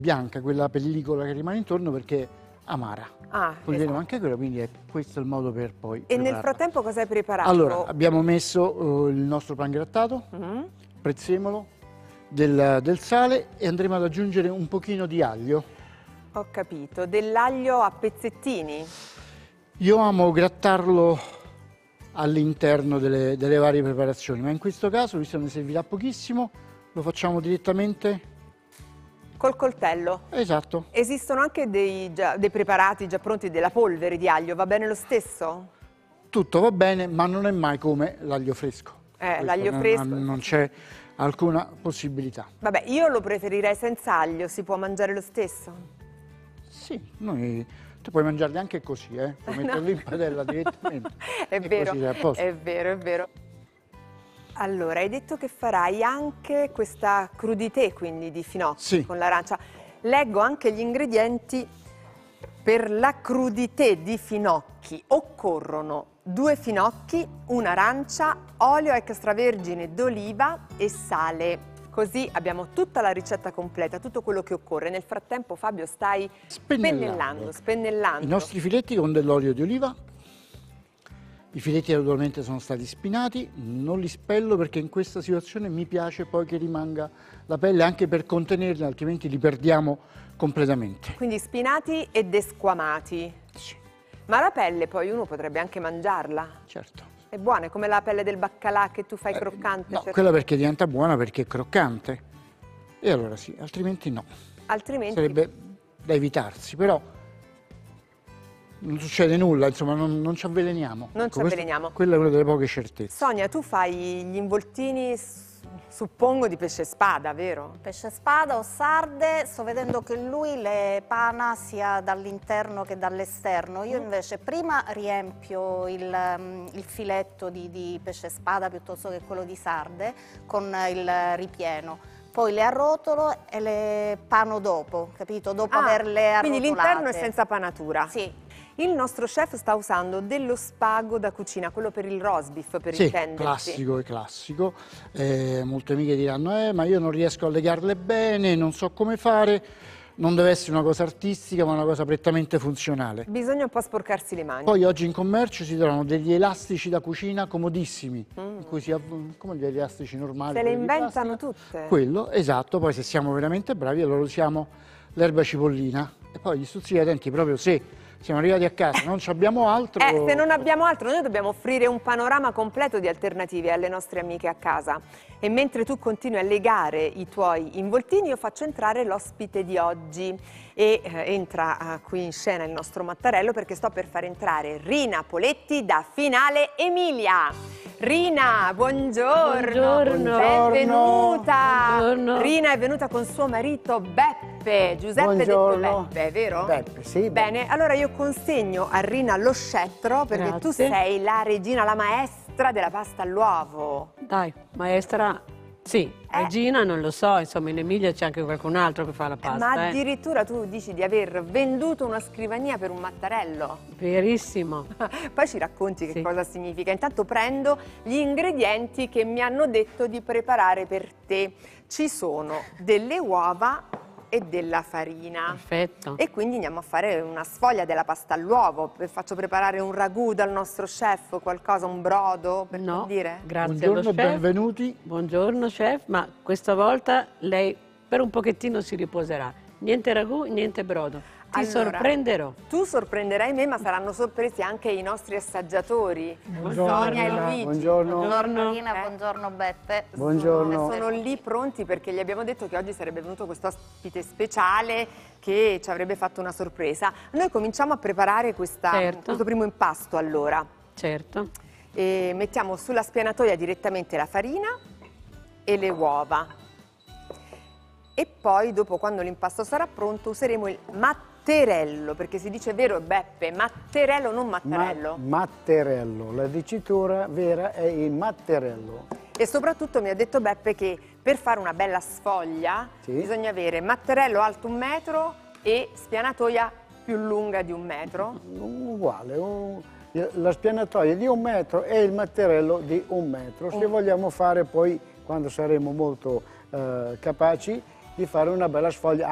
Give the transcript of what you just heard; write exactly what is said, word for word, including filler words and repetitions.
bianca, quella pellicola che rimane intorno, perché è amara. Ah, Toglieremo esatto. anche quella, quindi è questo il modo per poi E prepararla. nel frattempo cosa hai preparato? Allora, abbiamo messo uh, il nostro pangrattato, Mm. prezzemolo, del, del sale e andremo ad aggiungere un pochino di aglio. Ho capito, dell'aglio a pezzettini? Io amo grattarlo all'interno delle, delle varie preparazioni, ma in questo caso, visto che ne servirà pochissimo, lo facciamo direttamente. Col coltello? Esatto. Esistono anche dei, già, dei preparati già pronti, della polvere di aglio, va bene lo stesso? Tutto va bene, ma non è mai come l'aglio fresco. Eh, l'aglio non, fresco. Non c'è alcuna possibilità. Vabbè, io lo preferirei senza aglio, si può mangiare lo stesso? Sì, noi, tu puoi mangiarli anche così, eh? Puoi No. metterli in padella direttamente. È e vero, così sei a posto. è vero, è vero. Allora, hai detto che farai anche questa crudité, quindi di finocchi Sì. con l'arancia. Leggo anche gli ingredienti. Per la crudité di finocchi occorrono due finocchi, un'arancia, olio extravergine d'oliva e sale. Così abbiamo tutta la ricetta completa, tutto quello che occorre. Nel frattempo, Fabio, stai Spennellando. spennellando, spennellando. I nostri filetti con dell'olio di oliva. I filetti naturalmente sono stati spinati, non li spello perché in questa situazione mi piace poi che rimanga la pelle, anche per contenerli, altrimenti li perdiamo completamente. Quindi spinati e desquamati. Sì, Ma la pelle poi uno potrebbe anche mangiarla. certo. È buona, è come la pelle del baccalà che tu fai croccante. No, cioè- quella perché diventa buona perché è croccante. E allora sì, altrimenti no. Altrimenti... Sarebbe da evitarsi, però non succede nulla, insomma, non, non ci avveleniamo. Non Ecco, ci questo- avveleniamo. Quella è una delle poche certezze. Sonia, tu fai gli involtini, s- suppongo, di pesce spada, vero? Pesce spada o sarde, sto vedendo che lui le pana sia dall'interno che dall'esterno. Io invece prima riempio il, um, il filetto di, di pesce spada piuttosto che quello di sarde con il ripieno. Poi le arrotolo e le pano dopo, capito? Dopo Ah, averle arrotolate. quindi l'interno è senza panatura. Sì. Il nostro chef sta usando dello spago da cucina, quello per il roast beef, per Sì, intenderci. classico e classico. Eh, molte amiche diranno, eh, ma io non riesco a legarle bene, non so come fare. Non deve essere una cosa artistica, ma una cosa prettamente funzionale. Bisogna un po' sporcarsi le mani. Poi oggi in commercio si trovano degli elastici da cucina comodissimi, in cui si av- come gli elastici normali. Se le quelli di inventano plastica. tutte. Quello, esatto, poi se siamo veramente bravi allora usiamo l'erba cipollina e poi gli stuzzicadenti proprio se siamo arrivati a casa, non ci abbiamo altro. Eh, se non abbiamo altro, noi dobbiamo offrire un panorama completo di alternative alle nostre amiche a casa. E mentre tu continui a legare i tuoi involtini, io faccio entrare l'ospite di oggi. E eh, entra eh, qui in scena il nostro Mattarello perché sto per far entrare Rina Poletti da Finale Emilia. Rina, buongiorno. Buongiorno. Benvenuta. Buongiorno. Rina è venuta con suo marito Beppe, Giuseppe Buongiorno. detto Beppe, vero? Beppe, sì. Bene, allora io consegno a Rina lo scettro perché tu Grazie. sei la regina, la maestra della pasta all'uovo. Dai, maestra, sì, regina non lo so, insomma in Emilia c'è anche qualcun altro che fa la pasta. Ma eh. addirittura tu dici di aver venduto una scrivania per un Mattarello. Verissimo. Poi ci racconti che Sì. cosa significa. Intanto prendo gli ingredienti che mi hanno detto di preparare per te. Ci sono delle uova e della farina. Perfetto. E quindi andiamo a fare una sfoglia della pasta all'uovo. Faccio preparare un ragù dal nostro chef, qualcosa, un brodo, per No, dire? grazie Buongiorno, allo chef. benvenuti. Buongiorno chef, ma questa volta lei per un pochettino si riposerà. Niente ragù, niente brodo. Ti Allora, sorprenderò. Tu sorprenderai me, ma saranno sorpresi anche i nostri assaggiatori. Buongiorno, Sonia e Rina. Luigi. Buongiorno. Buongiorno Rina, Eh. buongiorno Beppe. Buongiorno. Sono lì pronti perché gli abbiamo detto che oggi sarebbe venuto questo ospite speciale che ci avrebbe fatto una sorpresa. Noi cominciamo a preparare questa- Certo. questo primo impasto allora. Certo. E mettiamo sulla spianatoia direttamente la farina e le uova. E poi dopo, quando l'impasto sarà pronto, useremo il matterello, perché si dice vero Beppe, matterello non mattarello. Ma- matterello, la dicitura vera è il matterello. E soprattutto mi ha detto Beppe che per fare una bella sfoglia Sì. bisogna avere matterello alto un metro e spianatoia più lunga di un metro. Uguale, un- la spianatoia di un metro e il matterello di un metro. Se Un- vogliamo fare poi, quando saremo molto eh, capaci, di fare una bella sfoglia